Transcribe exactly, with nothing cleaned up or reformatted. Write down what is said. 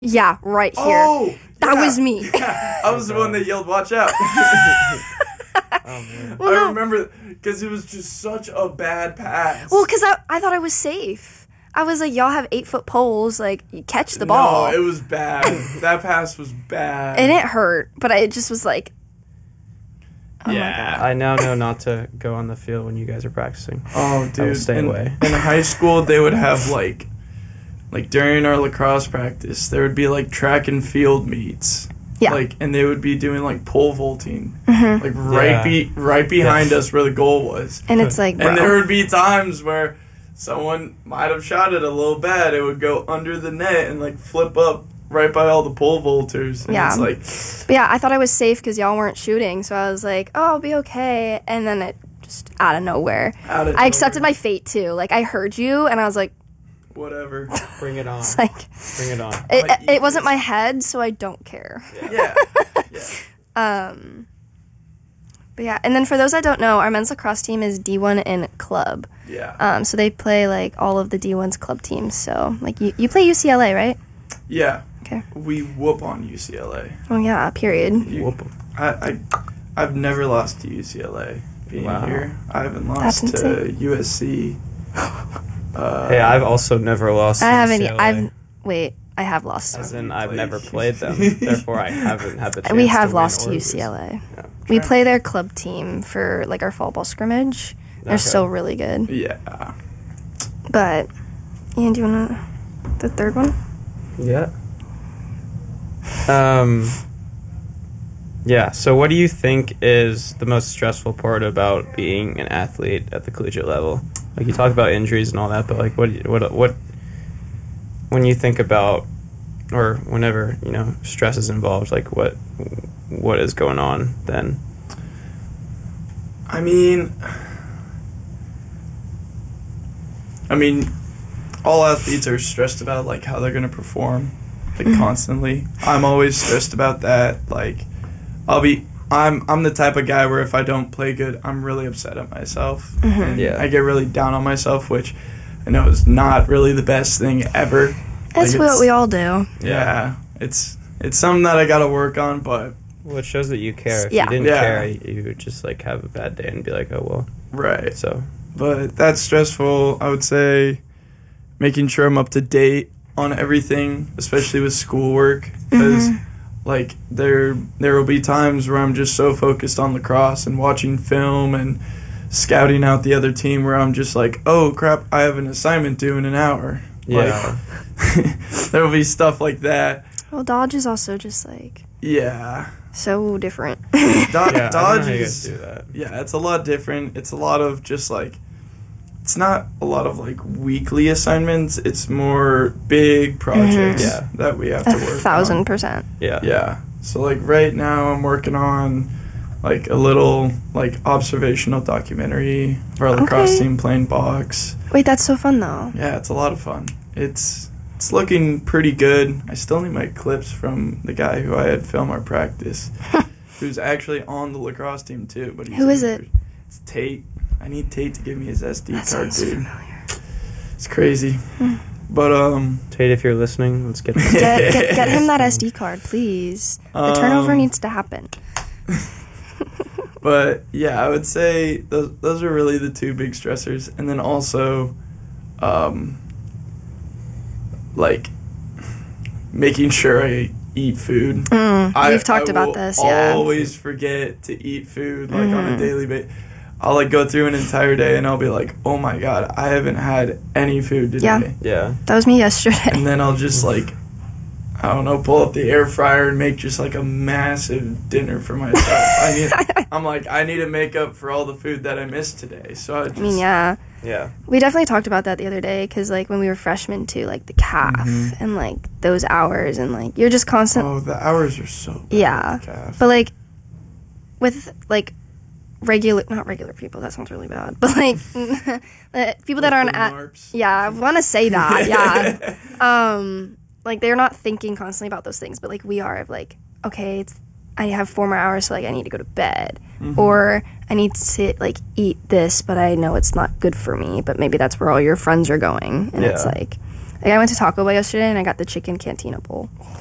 Yeah, right here. Oh, that yeah. was me. Yeah, I was the one that yelled, "Watch out!" Oh, man. Well, I no. remember because it was just such a bad pass. Well, because I, I thought I was safe. I was like, y'all have eight foot poles, like you catch the ball. No, it was bad. That pass was bad. And it hurt, but I it just was like, oh yeah. I now know not to go on the field when you guys are practicing. Oh, dude. I will stay in, away. In high school, they would have like, like during our lacrosse practice, there would be like track and field meets. Yeah. Like, and they would be doing like pole vaulting, Mm-hmm. like right Yeah. be right behind us where the goal was. and it's like, bro. And there would be times where someone might have shot it a little bad. It would go under the net and like flip up right by all the pole vaulters. And Yeah. it's like, But yeah, I thought I was safe because y'all weren't shooting, so I was like, oh, I'll be okay. And then it just out of nowhere. out of I accepted nowhere. my fate too. Like I heard you, and I was like, Whatever. Bring it on. it's like Bring it on. it, might eat it wasn't this. my head, so I don't care. Yeah. Yeah. Um, but yeah, and then for those that don't know, our men's lacrosse team is D one in club. Yeah. Um, so they play like all of the D one's club teams. So like you, you play U C L A, right? Yeah. Okay. We whoop on U C L A. Oh yeah, period. You- Whoop 'em. I, I, I've never lost to U C L A being Wow. here. I haven't That's lost to insane. U S C. Uh, Hey, I've also never lost. I to haven't. U C L A. I've wait. I have lost. As Have in, you I've played? never played them. Therefore, I haven't had the chance. We have to lost win to or U C L A. lose. Yeah. We Try- play their club team for like our fall ball scrimmage. They're Okay. still really good. Yeah. But Ian, do you want to the third one? Yeah. Um. Yeah. So, what do you think is the most stressful part about being an athlete at the collegiate level? Like you talk about injuries and all that, but like, what do you, what what when you think about, or whenever you know stress is involved, like what what is going on then? I mean, I mean, all athletes are stressed about like how they're gonna perform, like constantly. I'm always stressed about that. Like, I'll be, I'm, I'm the type of guy where if I don't play good, I'm really upset at myself. And Yeah. I get really down on myself, which I know is not really the best thing ever. That's Like, what it's- we all do. Yeah, it's it's something that I gotta work on, but Well, it shows that you care. If Yeah. you didn't Yeah. care, you you would just like have a bad day and be like, oh well. right. So But that's stressful. I would say making sure I'm up to date on everything, especially with schoolwork, because like there there will be times where I'm just so focused on lacrosse and watching film and scouting out the other team where I'm just like, oh crap, I have an assignment due in an hour. yeah. Like, there will be stuff like that. Well, Dodge is also just like Yeah. so different. Do- yeah, I don't know Dodge how you is guys do that. yeah, it's a lot different. It's a lot of just like, it's not a lot of like weekly assignments. It's more big projects Mhm. Yeah. that we have A to work thousand on. percent. Yeah. Yeah. So like right now I'm working on like a little like observational documentary for our lacrosse Okay. team playing box. Wait, that's so fun though. Yeah, it's a lot of fun. It's it's looking pretty good. I still need my clips from the guy who I had film our practice, who's actually on the lacrosse team too. But he's Who is it? It's Tate. I need Tate to give me his S D That card, sounds dude. familiar. It's crazy. But um, Tate, if you're listening, let's get Get, get, get him that S D card, please. The turnover Um, needs to happen. But yeah, I would say those those are really the two big stressors, and then also, um, like making sure I eat food. Mm, I, we've talked I about will this, yeah. always forget to eat food like on a Mhm. daily basis. I'll like go through an entire day and I'll be like, oh my god, I haven't had any food today. Yeah. Yeah. That was me yesterday. And then I'll just like, I don't know, pull up the air fryer and make just like a massive dinner for myself. I need, I'm like, I need to make up for all the food that I missed today. So I just, I mean, yeah. Yeah. We definitely talked about that the other day because, like, when we were freshmen, too, like, the calf Mhm. and, like, those hours and, like, you're just constant. Oh, the hours are so bad. Yeah. Calf. But, like, with, like, regular, not regular people, that sounds really bad, but, like, uh, people that Like aren't the at, marps. yeah, I want to say that, yeah. um, like, they're not thinking constantly about those things, but, like, we are of, like, okay, it's, I have four more hours, so, like, I need to go to bed. Mhm. Or I need to, like, eat this, but I know it's not good for me, but maybe that's where all your friends are going. And it's Yeah. like, Like I went to Taco Bell yesterday and I got the chicken cantina bowl.